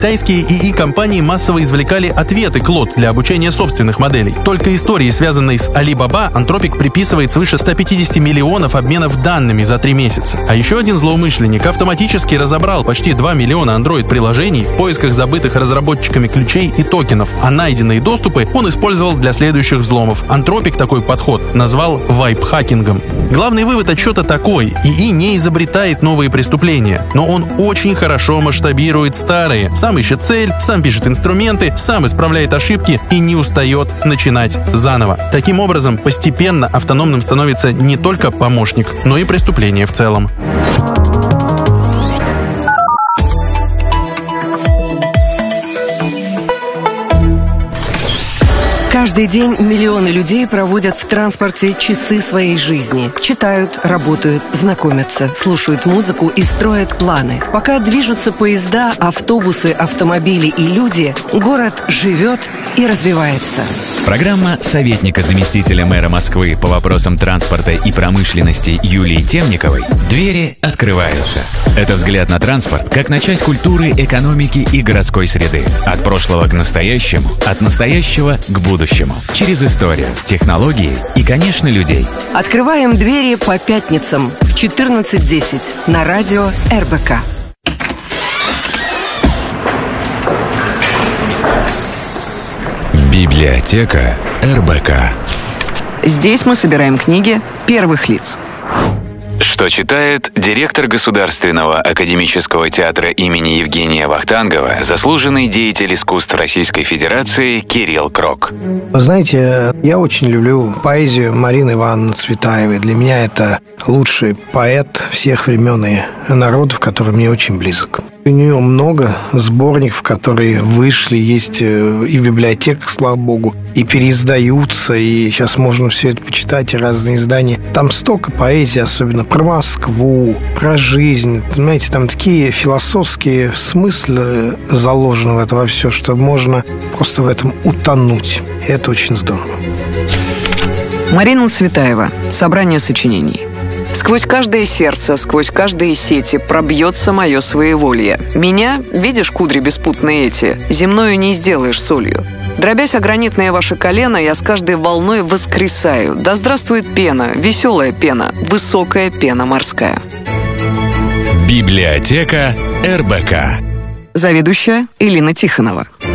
Китайские ИИ-компании массово извлекали ответы Клод для обучения собственных моделей. Только истории, связанной с Alibaba, Anthropic приписывает свыше 150 миллионов обменов данными за 3 месяца. А еще один злоумышленник автоматически разобрал почти 2 миллиона Android-приложений в поисках забытых разработчиками ключей и токенов, а найденные доступы он использовал для следующих взломов. Anthropic такой подход назвал вайп-хакингом. Главный вывод отчета такой: ИИ не изобретает новые преступления, но он очень хорошо масштабирует старые. Сам ищет цель, сам пишет инструменты, сам исправляет ошибки и не устает начинать заново. Таким образом, постепенно автономным становится не только помощник, но и преступление в целом. Каждый день миллионы людей проводят в транспорте часы своей жизни. Читают, работают, знакомятся, слушают музыку и строят планы. Пока движутся поезда, автобусы, автомобили и люди, город живет и развивается. Программа советника заместителя мэра Москвы по вопросам транспорта и промышленности Юлии Темниковой «Двери открываются». Это взгляд на транспорт как на часть культуры, экономики и городской среды. От прошлого к настоящему, от настоящего к будущему. Через историю, технологии и, конечно, людей. Открываем двери по пятницам в 14:10 на радио РБК. Библиотека РБК. Здесь мы собираем книги первых лиц. Что читает директор Государственного академического театра имени Евгения Вахтангова, заслуженный деятель искусств Российской Федерации Кирилл Крок. Вы знаете, я очень люблю поэзию Марины Ивановны Цветаевой. Для меня это лучший поэт всех времен и народов, который мне очень близок. У нее много сборников, которые вышли, есть и в библиотеках, слава богу, и переиздаются, и сейчас можно все это почитать, и разные издания. Там столько поэзии, особенно про Москву, про жизнь. Понимаете, там такие философские смыслы заложены в это во все, что можно просто в этом утонуть. И это очень здорово. Марина Цветаева. Собрание сочинений. Сквозь каждое сердце, сквозь каждые сети пробьется мое своеволье. Меня, видишь, кудри беспутные эти, земною не сделаешь солью. Дробясь о гранитное ваше колено, я с каждой волной воскресаю. Да здравствует пена, веселая пена, высокая пена морская. Библиотека РБК. Заведующая Элина Тихонова.